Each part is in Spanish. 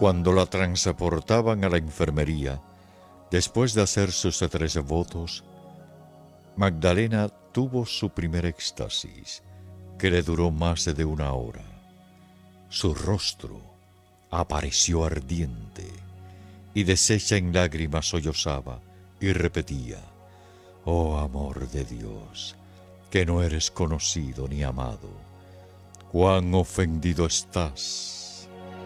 Cuando la transportaban a la enfermería, después de hacer sus 3 votos, Magdalena tuvo su primer éxtasis, que le duró más de 1 hora. Su rostro apareció ardiente, y deshecha en lágrimas sollozaba y repetía: «Oh amor de Dios, que no eres conocido ni amado, cuán ofendido estás».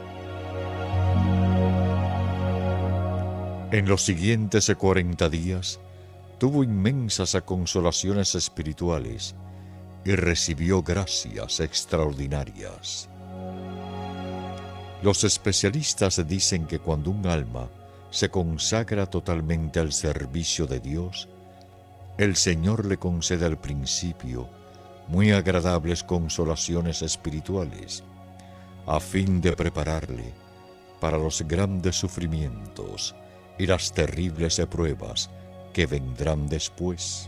En los siguientes 40 días tuvo inmensas consolaciones espirituales y recibió gracias extraordinarias. Los especialistas dicen que cuando un alma se consagra totalmente al servicio de Dios, el Señor le concede al principio muy agradables consolaciones espirituales, a fin de prepararle para los grandes sufrimientos y las terribles pruebas que vendrán después.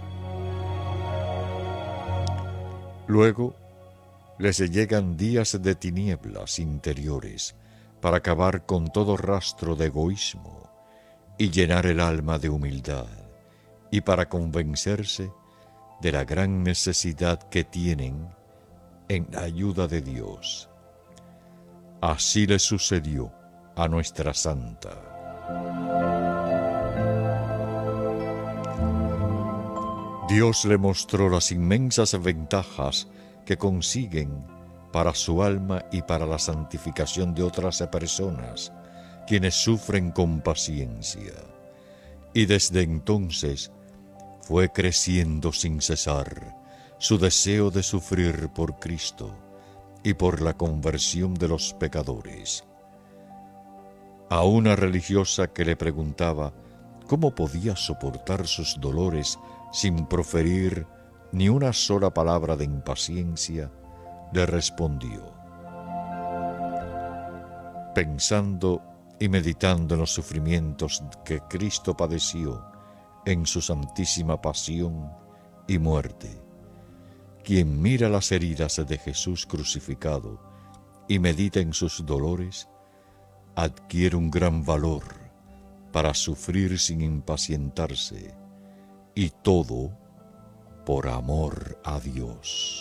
Luego les llegan días de tinieblas interiores para acabar con todo rastro de egoísmo y llenar el alma de humildad, y para convencerse de la gran necesidad que tienen en la ayuda de Dios. Así le sucedió a nuestra santa. Dios le mostró las inmensas ventajas que consiguen para su alma y para la santificación de otras personas, quienes sufren con paciencia. Y desde entonces fue creciendo sin cesar su deseo de sufrir por Cristo y por la conversión de los pecadores. A una religiosa que le preguntaba cómo podía soportar sus dolores sin proferir ni una sola palabra de impaciencia, le respondió: pensando y meditando en los sufrimientos que Cristo padeció en su santísima pasión y muerte, quien mira las heridas de Jesús crucificado y medita en sus dolores, adquiere un gran valor para sufrir sin impacientarse, y todo por amor a Dios.